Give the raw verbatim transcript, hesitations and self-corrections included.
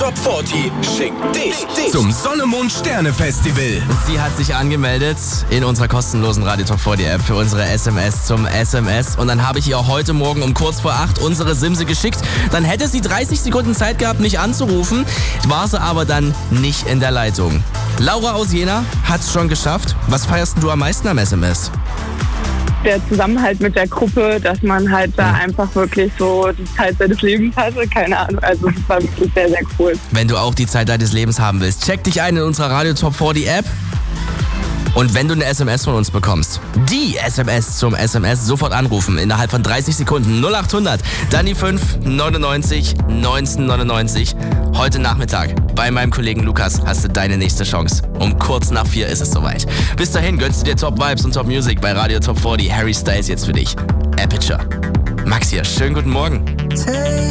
Top vierzig schickt dich zum Sonne-Mond-Sterne-Festival. Sie hat sich angemeldet in unserer kostenlosen Radio Top vierzig App für unsere S M S zum S M S. Und dann habe ich ihr auch heute Morgen um kurz vor acht unsere Simse geschickt. Dann hätte sie dreißig Sekunden Zeit gehabt, mich anzurufen. War sie aber dann nicht in der Leitung. Laura aus Jena hat's schon geschafft. Was feierst du am meisten am S M S? Der Zusammenhalt mit der Gruppe, dass man halt da einfach wirklich so die Zeit seines Lebens hatte. Keine Ahnung, also das war wirklich sehr, sehr cool. Wenn du auch die Zeit deines Lebens haben willst, check dich ein in unserer Radio Top vierzig App. Und wenn du eine S M S von uns bekommst, die S M S zum S M S, sofort anrufen, innerhalb von dreißig Sekunden. null acht hundert, dann die fünf, neunundneunzig, neunzehnhundertneunundneunzig. Heute Nachmittag bei meinem Kollegen Lukas hast du deine nächste Chance. Um kurz nach vier ist es soweit. Bis dahin gönnst du dir Top Vibes und Top Music bei Radio Top vierzig. Harry Styles jetzt für dich. Aperture. Max hier, schönen guten Morgen.